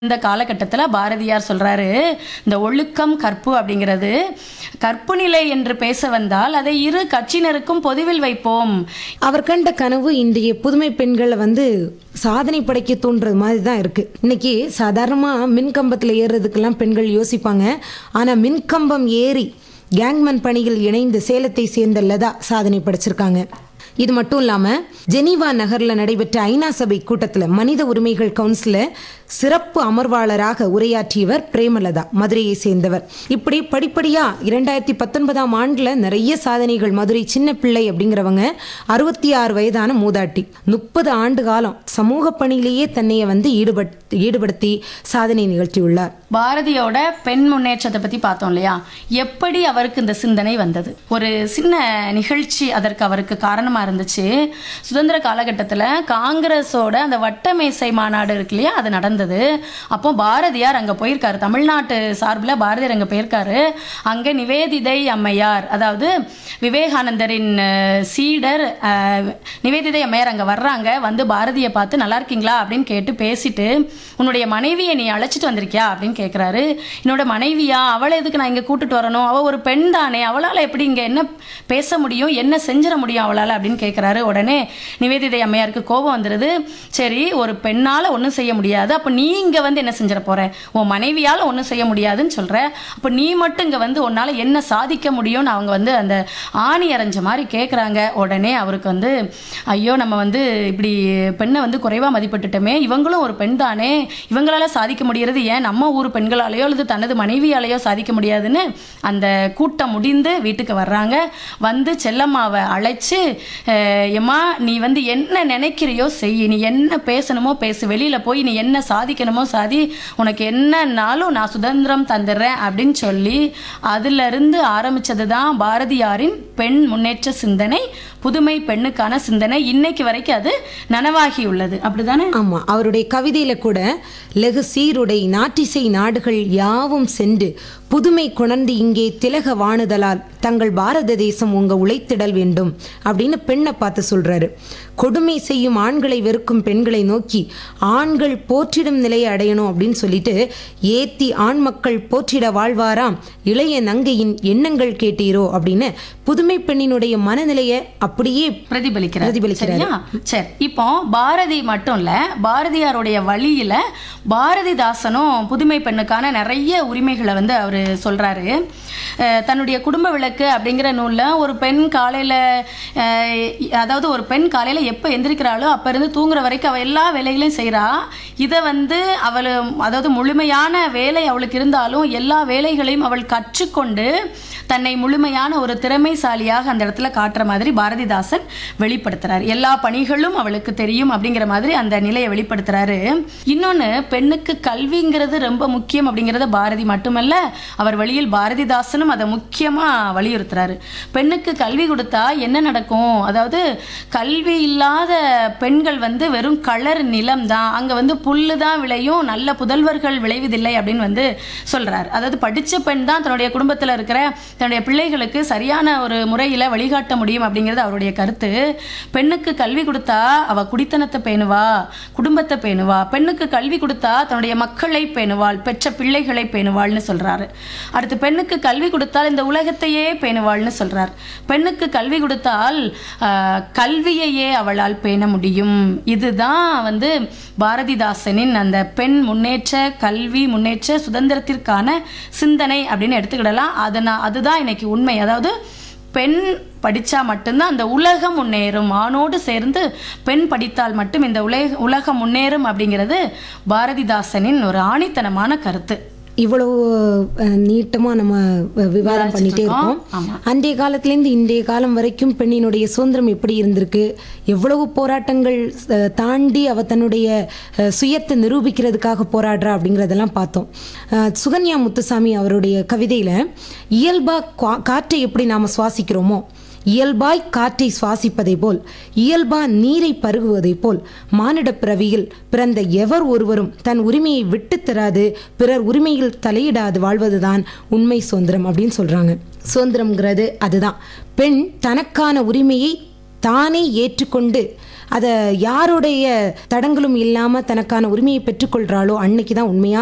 இந்த காலகட்டத்தில் பாரதியார் சொல்றாரு, இந்த ஒழுக்கம் கற்பு அப்படிங்கிறது கற்பு நிலை என்று பேச வந்தால் அதை இரு கட்சியினருக்கும் பொதுவில் வைப்போம். அவர் கண்ட கனவு இன்றைய புதுமை பெண்களை சாதனை படைக்க தோன்றது மாதிரி தான் இருக்கு. இன்னைக்கு சாதாரணமாக மின்கம்பத்தில் ஏறுறதுக்கெல்லாம் பெண்கள் யோசிப்பாங்க. ஆனால் மின்கம்பம் ஏறி கேங்மேன் பணியில் இணைந்து சேலத்தை சேர்ந்த லதா சாதனை படைச்சிருக்காங்க. இது மட்டும் இல்லாமல் ஜெனீவா நகரில் நடைபெற்ற ஐநா சபை கூட்டத்தில் மனித உரிமைகள் கவுன்சிலில் சிறப்பு அமர்வாளராக உரையாற்றியவர் பிரேமலதா, மதுரையை சேர்ந்தவர். இப்படி படிப்படியாக 2019ஆம் ஆண்டில் நிறைய சாதனைகள். மதுரை சின்ன பிள்ளை அப்படிங்கிறவங்க 66 வயதான மூதாட்டி 30 ஆண்டு காலம் சமூக பணியிலேயே தன்னையை ஈடுபடுத்தி சாதனை நிகழ்த்தியுள்ளார். பாரதியோட பெண் முன்னேற்றத்தை பற்றி பார்த்தோம் இல்லையா, எப்படி அவருக்கு இந்த சிந்தனை வந்தது? ஒரு சின்ன நிகழ்ச்சி அதற்கு அவருக்கு காரணமாக இருந்துச்சு. சுதந்திர காலகட்டத்தில் காங்கிரஸோட அந்த வட்டமேசை மாநாடு இருக்கு இல்லையா, அது நடந்தது. அப்போ பாரதியார் அங்கே போயிருக்காரு. தமிழ்நாட்டு சார்பில் பாரதியார் அங்கே போயிருக்காரு. அங்கே நிவேதிதை அம்மையார், அதாவது விவேகானந்தரின் சீடர் நிவேதிதை அம்மையார் அங்கே வர்றாங்க. வந்து பாரதியை பார்த்து நல்லா இருக்கீங்களா அப்படின்னு கேட்டு பேசிட்டு, உன்னுடைய மனைவியை நீ அழைச்சிட்டு வந்திருக்கியா அப்படின்னு கேட்குறாரு. என்னோட மனைவியா? அவளை எதுக்கு நான் இங்கே கூட்டிட்டு வரணும்? அவள் ஒரு பெண் தானே, அவளால் எப்படி இங்கே என்ன பேச முடியும், என்ன செஞ்சிட முடியும் அவளால் அப்படின்னு கேட்குறாரு. உடனே நிவேதிதை அம்மையாருக்கு கோபம் வந்துடுது. சரி, ஒரு பெண்ணால் ஒன்றும் செய்ய முடியாது, அப்போ நீ இங்கே என்ன செஞ்சிட போற? உன் மனைவியால் ஒன்றும் செய்ய முடியாதுன்னு சொல்கிற, அப்போ நீ மட்டும் இங்கே உன்னால் என்ன சாதிக்க முடியும்னு அவங்க அந்த ஆணி அரைஞ்ச மாதிரி கேட்குறாங்க. உடனே அவருக்கு ஐயோ, நம்ம இப்படி பெண்ணை குறைவாக மதிப்பிட்டுட்டோமே, இவங்களும் ஒரு பெண் தானே, இவங்களால சாதிக்க முடிகிறது ஏன் நம்ம ஊர் பெண்களாலேயோ அல்லது தனது மனைவியாலேயோ சாதிக்க முடியாதுன்னு அந்த கூட்டம் முடிந்து வீட்டுக்கு வர்றாங்க. செல்லம்மாவை அழைச்சு, எம்மா நீ என்ன நினைக்கிறியோ செய், நீ என்ன பேசணுமோ பேசு, வெளியில் போய் நீ என்ன சாதிக்கணுமோ சாதி, உனக்கு என்னன்னாலும் நான் சுதந்திரம் தந்துடுறேன் அப்படின்னு சொல்லி அதிலிருந்து ஆரம்பித்தது தான் பாரதியாரின் பெண் முன்னேற்ற சிந்தனை, புதுமை பெண்ணுக்கான சிந்தனை. இன்னைக்கு வரைக்கும் அது நனவாகியுள்ளது. அப்படிதானே? ஆமாம். அவருடைய கவிதையில கூட லகு சீருடை நாட்டிசை நாடுகள் யாவும் சென்று புதுமை கொணர்ந்து இங்கே திலக வாணுதலால் தங்கள் பாரத தேசம் உங்க உழைத்திடல் வேண்டும் அப்படின்னு பெண்ணை பார்த்து சொல்றாரு. கொடுமை செய்யும் ஆண்களை வெறுக்கும் பெண்களை நோக்கி ஆண்கள் போற்றிடும் நிலையை அடையணும் அப்படின்னு சொல்லிட்டு, ஏத்தி ஆண் மக்கள் போற்றிட வாழ்வாராம் இளைய நங்கையின் எண்ணங்கள் கேட்டீரோ அப்படின்னு புதுமை பெண்ணினுடைய மனநிலையை அப்படியே பிரதிபலிக்கிறார். சரி, இப்போ பாரதி மட்டும் இல்ல, பாரதியாருடைய வழியில பாரதிதாசனும் புதுமை பெண்ணுக்கான நிறைய உரிமைகளை அவரு சொல்றாரு. தன்னுடைய குடும்ப விளக்கு அப்படிங்கிற நூல்ல ஒரு பெண் காலையில, அதாவது ஒரு பெண் காலையில எப்ப எந்திரிக்கிறாளோ அப்ப இருந்து தூங்குற வரைக்கும் அவ எல்லா வேலைகளையும் செய்யறா. இதை அவள், அதாவது முழுமையான வேலை அவளுக்கு இருந்தாலும் எல்லா வேலைகளையும் அவள் கற்றுக்கொண்டு தன்னை முழுமையான ஒரு திறமைசாலியாக அந்த இடத்துல காட்டுற மாதிரி பாரதிதாசன் வெளிப்படுத்துறாரு. எல்லா பணிகளும் அவளுக்கு தெரியும் அப்படிங்கிற மாதிரி அந்த நிலையை வெளிப்படுத்துறாரு. இன்னொன்னு, பெண்ணுக்கு கல்விங்கிறது ரொம்ப முக்கியம் அப்படிங்கிறத பாரதி மட்டுமல்ல, அவர் வழியில் பாரதிதாசனும் அதை முக்கியமா வலியுறுத்துறாரு. பெண்ணுக்கு கல்வி கொடுத்தா என்ன நடக்கும்? அதாவது கல்வி இல்லாத பெண்கள் வெறும் கலர் நிலம் தான், அங்க புல்லு தான் விளையும், நல்ல புதல்வர்கள் விளைவதில்லை அப்படின்னு சொல்றாரு. அதாவது படிச்ச பெண் தான் தன்னுடைய குடும்பத்தில் இருக்கிற தன்னுடைய பிள்ளைகளுக்கு சரியான ஒரு முறையில் வழிகாட்ட முடியும் அப்படிங்கிறது அவருடைய கருத்து. பெண்ணுக்கு கல்வி கொடுத்தா அவ குடித்தனத்தை பேணுவா, குடும்பத்தை பேணுவா. பெண்ணுக்கு கல்வி கொடுத்தா தன்னுடைய மக்களை பேணுவாள், பெற்ற பிள்ளைகளை பேணுவாள்னு சொல்றாரு. அடுத்து, பெண்ணுக்கு கல்வி கொடுத்தால் இந்த உலகத்தையே பேணுவாள்னு சொல்றார். பெண்ணுக்கு கல்வி கொடுத்தால் கல்வியையே அவளால் பேண முடியும். இதுதான் பாரதிதாசனின் அந்த பெண் முன்னேற்ற, கல்வி முன்னேற்ற, சுதந்திரத்திற்கான சிந்தனை அப்படின்னு எடுத்துக்கிடலாம். அதுதான் இன்னைக்கு உண்மை. அதாவது பெண் படித்தா மட்டும்தான் அந்த உலகம் முன்னேறும், ஆணோடு சேர்ந்து பெண் படித்தால் மட்டும் இந்த உலகம் முன்னேறும் அப்படிங்கிறது பாரதிதாசனின் ஒரு ஆணித்தனமான கருத்து. இவ்வளவு நீட்டமாக நம்ம விவாதம் பண்ணிட்டே இருக்கோம். அன்றைய காலத்திலேருந்து இன்றைய காலம் வரைக்கும் பெண்ணினுடைய சுதந்திரம் எப்படி இருந்திருக்கு, எவ்வளவு போராட்டங்கள் தாண்டி அவ தன்னுடைய சுயத்தை நிரூபிக்கிறதுக்காக போராடுறா அப்படிங்கிறதெல்லாம் பார்த்தோம். சுகன்யா முத்துசாமி அவருடைய கவிதையில் இயல்பாக காற்றை எப்படி நாம் சுவாசிக்கிறோமோ, இயல்பாய் காற்றை சுவாசிப்பதை போல், இயல்பா நீரை பருகுவதை போல் மானிட பிறவியில் பிறந்த எவர் ஒருவரும் தன் உரிமையை விட்டு தராது, பிறர் உரிமையில் தலையிடாது வாழ்வதுதான் உண்மை சுதந்திரம் அப்படின்னு சொல்றாங்க. சுதந்திரம்ங்கிறது அதுதான். பெண் தனக்கான உரிமையை தானே ஏற்றுக்கொண்டு அதை யாருடைய தடங்களும் இல்லாம தனக்கான உரிமையை பெற்றுக்கொள்றாளோ அன்னைக்கு தான் உண்மையா